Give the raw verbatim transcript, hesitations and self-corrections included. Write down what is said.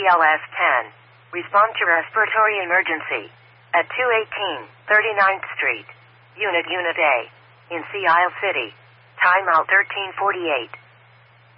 L S ten. Respond to respiratory emergency. At two eighteen thirty-ninth Street. Unit Unit A. In Sea Isle City. Timeout thirteen forty-eight.